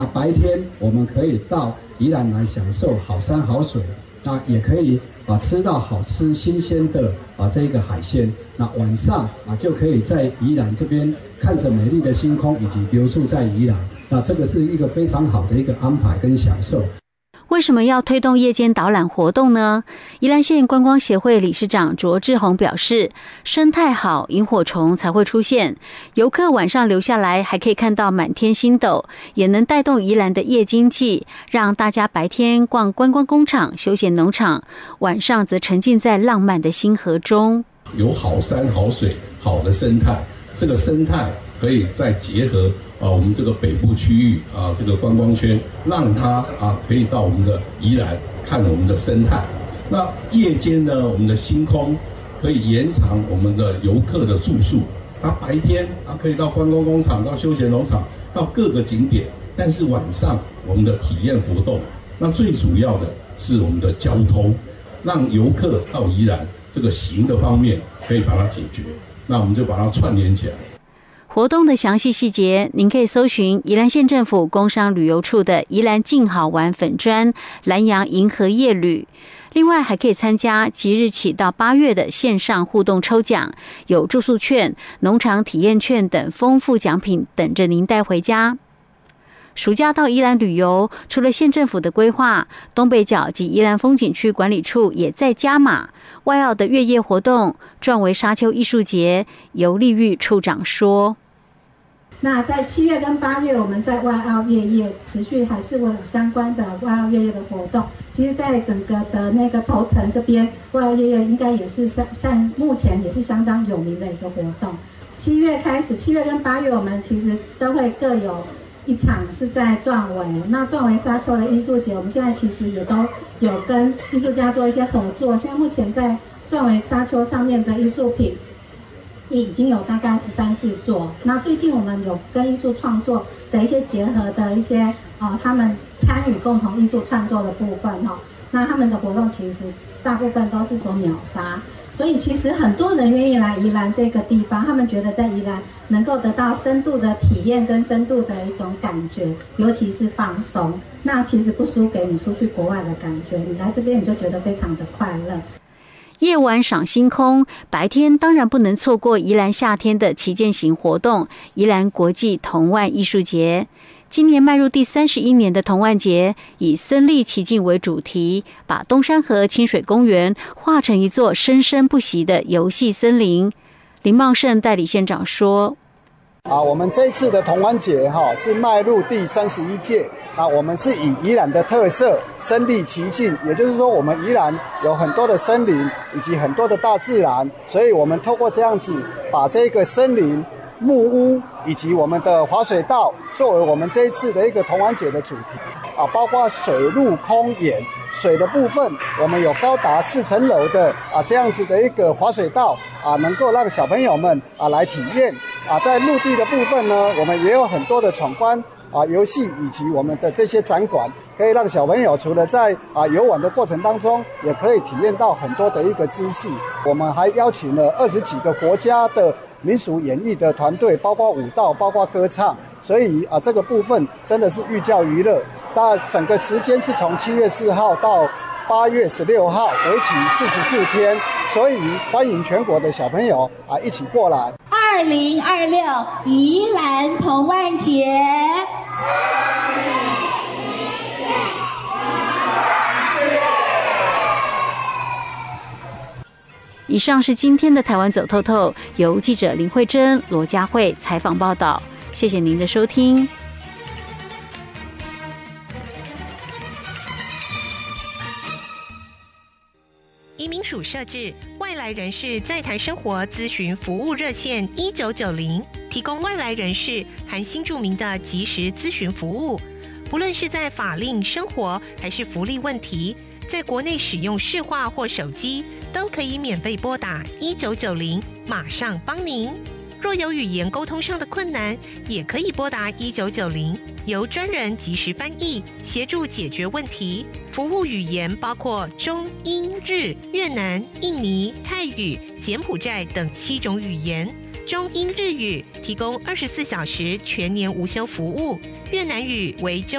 白天我们可以到宜兰来享受好山好水，那也可以吃到好吃新鲜的这个海鲜。那晚上就可以在宜兰这边看着美丽的星空，以及留宿在宜兰。那这个是一个非常好的一个安排跟享受。 为什么要推动夜间导览活动呢？宜兰县观光协会理事长卓志宏表示，生态好，萤火虫才会出现。游客晚上留下来，还可以看到满天星斗，也能带动宜兰的夜经济，让大家白天逛观光工厂、休闲农场，晚上则沉浸在浪漫的星河中。 有好山好水，好的生态，这个生态可以再结合我们这个北部区域这个观光圈，让它可以到我们的宜兰看我们的生态。那夜间呢，我们的星空可以延长我们的游客的住宿。那白天可以到观光工厂、到休闲农场、到各个景点，但是晚上我们的体验活动，那最主要的是我们的交通，让游客到宜兰这个行的方面可以把它解决。那我们就把它串联起来。 活动的详细细节，您可以搜寻宜兰县政府工商旅游处的宜兰静好玩粉专南洋银河夜旅。另外还可以参加即日起到8月的线上互动抽奖，有住宿券、农场体验券等丰富奖品等着您带回家。暑假到宜兰旅游，除了县政府的规划，东北角及宜兰风景区管理处也在加码外澳的月夜活动，壮为沙丘艺术节。游丽玉处长说， 那在7月跟8月，我们在外澳月夜持续还是会有相关的外澳月夜的活动。其实在整个的那个头城这边，外澳月夜应该也是像目前也是相当有名的一个活动。7月开始，7月跟8月我们其实都会各有一场是在壮围，那壮围沙丘的艺术节，我们现在其实也都有跟艺术家做一些合作。现在目前在壮围沙丘上面的艺术品已经有大概13、14座。那最近我们有跟艺术创作的一些结合的一些他们参与共同艺术创作的部分那他们的活动其实大部分都是做秒杀。所以其实很多人愿意来宜兰这个地方，他们觉得在宜兰能够得到深度的体验跟深度的一种感觉，尤其是放松。那其实不输给你出去国外的感觉，你来这边你就觉得非常的快乐。 夜晚赏星空，白天当然不能错过宜兰夏天的旗舰型活动——宜兰国际童玩艺术节。今年迈入第31年的童玩节，以森立其境为主题，把东山河清水公园画成一座生生不息的游戏森林。林茂盛代理县长说：“ 我们这一次的童玩节是迈入第31届。我们是以宜兰的特色身临其境，也就是说我们宜兰有很多的森林以及很多的大自然，所以我们透过这样子把这个森林、木屋以及我们的滑水道作为我们这一次的一个童玩节的主题包括水陆空沿。水的部分我们有高达4层楼的这样子的一个滑水道能够让小朋友们来体验在陆地的部分呢，我们也有很多的闯关游戏以及我们的这些展馆，可以让小朋友除了在游玩的过程当中，也可以体验到很多的一个知识。我们还邀请了20几个国家的民俗演艺的团队，包括舞蹈，包括歌唱，所以这个部分真的是寓教于乐。那整个时间是从7月4号到8月16号，为期44天，所以欢迎全国的小朋友一起过来。 2026宜兰童玩节。 以上是今天的台湾走透透，由记者林慧珍、罗佳慧采访报道。谢谢您的收听。 移民署设置外来人士在台生活咨询服务热线1990，提供外来人士含新住民的即时咨询服务。不论是在法令、生活还是福利问题，在国内使用市话或手机，都可以免费拨打1990，马上帮您。若有语言沟通上的困难，也可以拨打1990，由专人即时翻译，协助解决问题。服务语言包括中、英、日、越南、印尼、泰语、柬埔寨等7种语言。中英日语提供24小时全年无休服务，越南语为中